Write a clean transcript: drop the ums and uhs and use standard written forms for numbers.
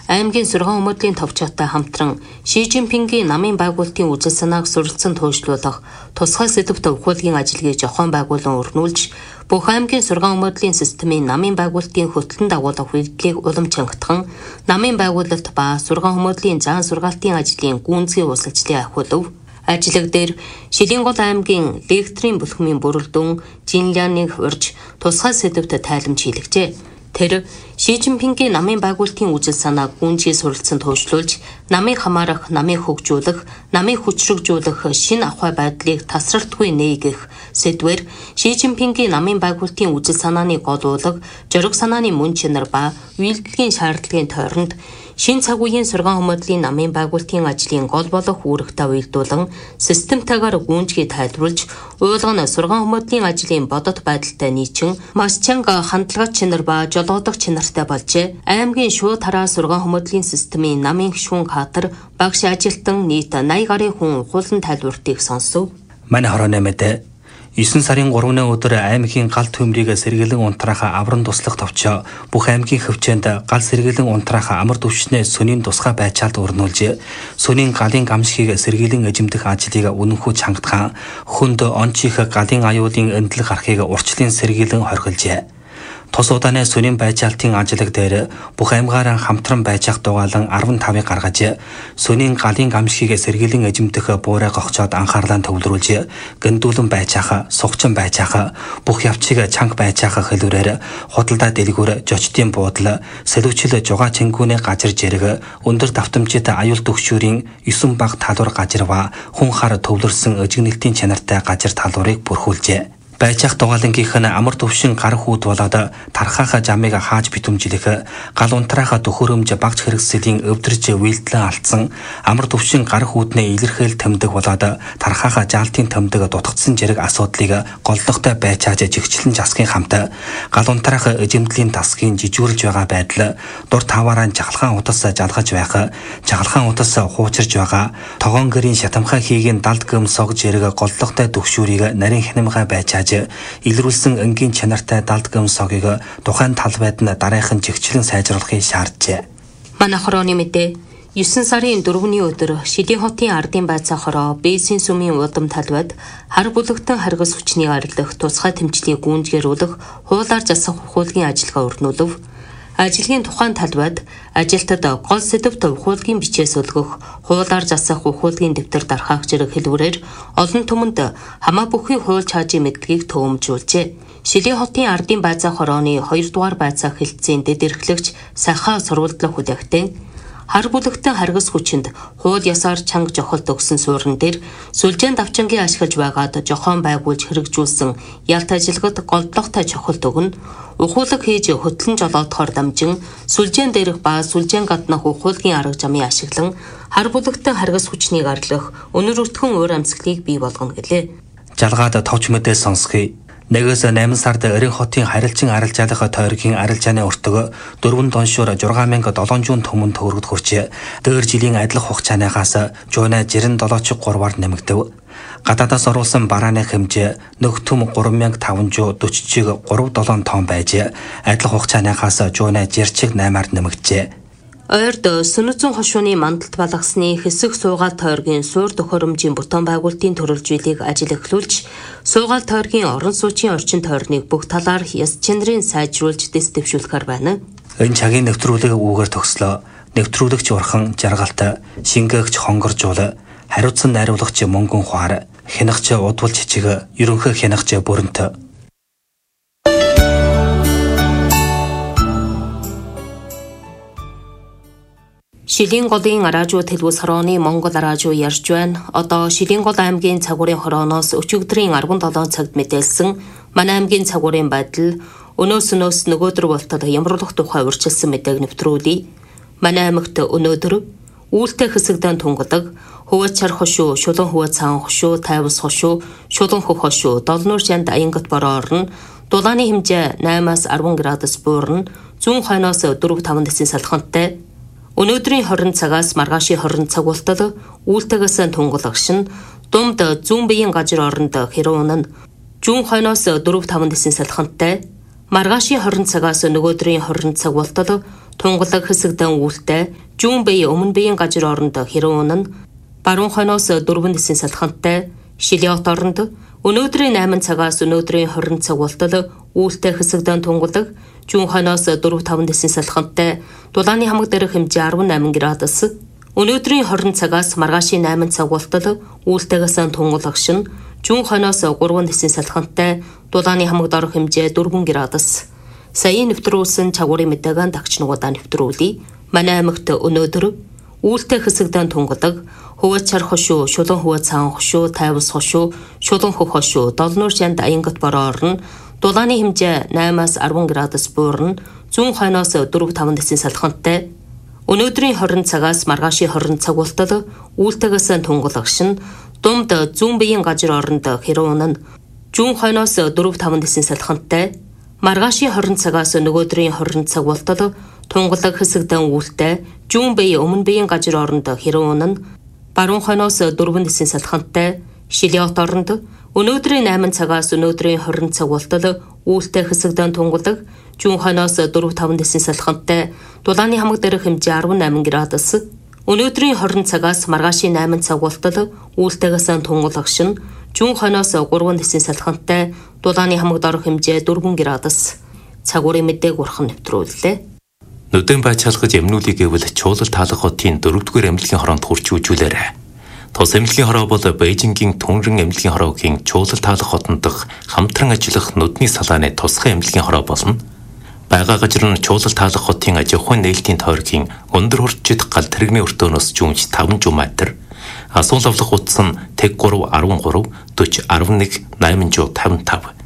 аймгийн сургаан өмөрлийн товчоотой хамтран Ши Жинпингийн намын байгуулалтын үжил санааг суралцсан туйлшлуулах тусгай сэдв төвхүүлгийн ажлыг зохион байгуулан өрнүүлж бүх аймгийн сургаан өмөрлийн системийн намын байгуулалтын хөтлөн дагуулах үйлдэлийг улам чангатхан намын байгуулалт ба сургаан өмөрлийн заан сургаалтын ажлын гүйцэтгэх усалчлалыг ахиулв. Ажлаг дээр Шилэнгол аймгийн лектрийн бүлхмийн бүрэлдэхүүн Жинляныг урьж тусгай сэдвт тайлбарж хийлгэжээ. Тэр Ши Жинпингийн намын байгуулалтын үжил санааг гүнзгий суралцсан туйлшлуулж, намыг хамаарах, намыг хөгжүүлэх, намыг хүчрхэгжүүлэх шинэ ахуй байдлыг тасралтгүй нээгэх сэдвээр Ши Жинпингийн намын байгуулалтын үжил санааны гол уулаг, зориг санааны мөн чанар ба үйлдвэрлэлийн шаардлагын тойронд шинэ цаг үеийн сургаан өмөрлийн намын байгуулалтын ажлын гол болох үүрэгтэй уялдуулан системтайгаар гүнзгий тайлбарлаж, уйлган сургаан өмөрлийн ажлын бодит байдалтай нийцэн маш чанга хандлага чанар ба жолоодох чанартай болжээ. Аймгийн шууд хараа сургаан өмөрлийн системийн намын гишүүн кадр багш ажилтан нийт 80 гаруй хүн ухуулан тайлбартыг сонсов. Манай хорооны мэдээ 9 сарын 3-ны өдөр аймгийн гал төмрийг сэргэлэн унтраахаа авран туслах товчоо бүх аймгийн хөвчөнд гал сэргэлэн унтраахаа амар төвчнээ сүнийн тусгай байчаалд өрнүүлж сүнийн галын гамшигыг сэргэлэн эжимдэх ажлыг үнэнхүү чангатхан хүнд ончих галын аюулын эндлэг гарахыг урчлын сэргэлэн хорхилжээ. Тус удааны сүнийн байчаалтын ажлаг дээр бүх аймгаараа хамтран байжах дугаалan 15-ыг гаргаж сүнийн галын гамшигыг сэргэлэн эжимдэх буурай гогчоод анхаарлаа төвлөрүүлж гэндүүлэн байжаах, сугчин байжаах, бүх явцыг чанга байжаах хэлбэрээр худалдаа дэлгүүр, жочдын буудлаа, сэлвчил жугаа чингүүний газар зэрэг өндөр давтамжит аюул төгшүүрийн 9 баг талуур газарва хүн хар төвлөрсөн өжигнэлтийн чанартай газар талуурыг бүрхүүлжээ. Байжаах дугаалангийнх нь амар төвшин гар хүүд болоод тархаах жамыг хааж битүмжлэх, гал унтраах төхөөрөмж багц хэрэгслийн өвдөрж үйлдэлэн алдсан амар төвшин гар хүүдний илэрхийл тэмдэг болоод тархаах жаалтын тэмдэг дутагдсан зэрэг асуудлыг голлогтой байчааж жигчлэн жасгын хамт гал унтраах эжимдлийн тасгийн жижүүрлж байгаа байдал, дур таваараа жахалгаан утас жалгаж байх, жахалгаан утас хуучирж байгаа, тогоон гэрийн шатамхай хийгийн далд гөмсог зэрэг голлогтой төгшүүрийг нарийн хянамгай байчааж илрүүлсэн энгийн чанартай далд гөмсогийг тухайн талбайд нь дараахан жигчлэн сайжруулахыг шаарджээ. Манай хорооны мэдээ 9 сарын 4-ний өдөр Шилийн хотын ардын байцаа хороо Бээсийн сүмийн удам талбайд хар бүлэгтэн харгас хүчний арилах тусгай тэмцлийг гүйцгээрүүлэх хуулаар засах ухуулгын ажиллагаа өрнүүлв. Ажлын тухайн талбайд ажилтад гол сэдвт ухуулгын бичээс өлгөх, хуулаар засах ухуулгын дэвтэр дарахах зэрэг хэлбэрээр олон түмэнд хамаа бүхий хууль чаажийн мэдлэгийг төвөмжүүлжээ. Шилийн хотын ардын байцаа хорооны 2 дугаар байцаа хэлтсийн дэд эрхлэгч Сахаа сурвалдлах хүлээгтэн хар бүлэгтэн харгас хүчинд хууль ясаар чанга жохолт өгсөн суурин дээр сүлжээн давчангийн ашиглаж байгаад жохоон байгуулж хэрэгжүүлсэн ялт ажилгад голдлогтой жохолт өгнө. Ухуулаг хийж хөтлөн жолоодохоор дамжин сүлжээн дээрх ба сүлжээн гаднах ухуулгын арга замын ашиглан хар бүлэгтэн харгас хүчнийг арлах өнөр өртгөн уур амьсгалыг бий болгоно гэлээ. Жалгаад товч мэдээ сонсхий. 1-8 сард Эрен хотын харилцан арилжаалах тойргийн арилжааны өртөг 4 доншуур 6700 түмэн төгрөгд хүрч дээр жилийн адилх хугацаанаас жуунаа 67.3-аар нэмэгдэв. Гадаадаас оруулсан барааны хэмжээ нөх түм 3540-ыг 3-7 тонн байж адилх хугацаанаас жуунаа 68-аар нэмэгджээ. Ойрд Сүнэзэн хошууны мандалд балгасны хэсэг суугаал тойргийн суур төхөөрөмжийн бүтээн байгуулалтын төрөлжүүлийг ажил эхлүүлж, суугаал тойргийн орон сууцын орчин тойрныг бүх талаар яс чанарыг сайжруулж дэс дэвшүүлэхээр байна. Энэ цагийн нэвтрүүлэг үүгээр төгслөө. Нэвтрүүлэгч урхан жаргалтай, шингээгч хонгоржуул, хариуцсан найруулагч мөнгөн хуар, хянагч удвал жижиг, ерөнхий хянагч бүрэнт. Шилийн голын араажуу тэлбус хорооны Монгол араажуу ярьж байна. Одоо Шилийн гол аймгийн цагуурын хорооноос өчигдрийн 17 цагт мэдээлсэн манай аймгийн цагуурын байдал өнөөс нөгөөдөр болтол ямруулах тухай урьдчилсан мэдээг нэвтрүүлье. Манай аймагт өнөөдөр үүлтэй хэсэгдэн тунгадаг Хөвөчар хошуу, Шулан хөвө цаан хошуу, Тайвас хошуу, Шулан хөх хошуу, Долнуур шанд аянгат бороо орно. Дулааны хэмжээ 8-10 градус буурна. Зүүн хойноос 4-5 дэсийн салхинтай. Өнөөдрийн 20 цагаас маргаашийн 20 цаг болтол үүлтэйгээс тунгалагшин думд зүүн биеийн газар оронд хэрүүн зүүн хойноос 4-5 дэсийн салхинтай. Маргаашийн 20 цагаас нөгөөдрийн 20 цаг болтол тунгалаг хэсэгдэн үүлтэй зүүн бие өмнө биеийн газар оронд хэрүүн нь баруун хойноос 4 дэсийн салхантай Шилиот оронд өнөөдрийн 8 цагаас өнөөдрийн 20 цаг болтол үүлтэй хэсэгдэн тунгалаг зүүн хойноос 4-5 дэсийн салхантай дулааны хамаг дээрх хэмжээ 18 градус. Өнөөдрийн 20 цагаас маргаашийн 8 цаг болтол үүлтэйгээс тунгалаг шин зүүн хойноос 3 дэсийн салхантай дулааны хамаг дорох хэмжээ 4 градус. Саяын нэвтрүүлсэн чагуурын мэдээгээр дагч нугадаа нэвтрүүлье. Манай аймагт өнөөдөр үүлтэй хэсэгдэн тунгалаг, хувиа чар хошуу, шулуун хувиа цаан хошуу, тайвас хошуу, шулуун хөх хошуу, долнуур шанд аянгат бороо орно. Дулааны хэмжээ 8-аас 10 градус буурна. Зүүн хойноос 4-5 дэсийн салхантай. Өнөөдрийн 20 цагаас маргаашийн 20 цаг болтол үүлтэйгээс тунгалаг шин думд зүүн биеийн газар оронд хэрүүн нь зүүн хойноос 4-5 дэсийн салхантай. Маргаашийн 20 цагаас нөгөөдрийн 20 цаг болтол тунгалаг хэсэгдэн үүлтэй зүүн бие өмнө биеийн газар оронд хэрүүн нь баруун хойноос 4 дэсийн салхантай Шилиот оронд өнөөдрийн 8 цагаас өнөөдрийн 20 цаг болтол үүлтэй хэсэгдэн тунгалаг зүүн хойноос 4-5 дэсийн салхантай дулааны хамаг дээрх хэмжээ 18 градус. Өнөөдрийн 20 цагаас маргаашийн 8 цаг болтол үүлтэйгээс тунгалаг шин зүүн хойноос 3 дэсийн салхантай дулааны хамаг дорох хэмжээ 4 градус. Цагуурын мэдээг урхан нэвтрүүллээ. Нүдэн байцаалгаж эмнүүлийг гэвэл чуулал таалах хотын 4-р эмнэлгийн хороонд хурч үзүүлээрэ. Тус эмнэлгийн хороо бол Бээжингийн Түнрэн эмнэлгийн хороогийн чуулал таалах хотод хамтран ажиллах нүдний салааны тусгай эмнэлгийн хороо болно. Бага газар нь чуулал таалах хотын аж ахуйн нээлтийн тойргийн өндөр хурцчид гал тэрэгний өртөөнөөс жүүмж 5 метр. Асуул авлах утас нь тэг 3 13 40 11 855.